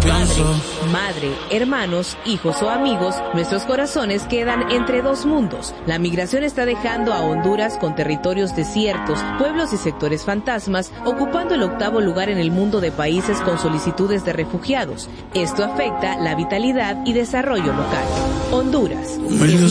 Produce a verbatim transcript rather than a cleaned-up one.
Padre, madre, hermanos, hijos o amigos, nuestros corazones quedan entre dos mundos. La migración está dejando a Honduras con territorios desiertos, pueblos y sectores fantasmas, ocupando el octavo lugar en el mundo de países con solicitudes de refugiados. Esto afecta la vitalidad y desarrollo local. Honduras.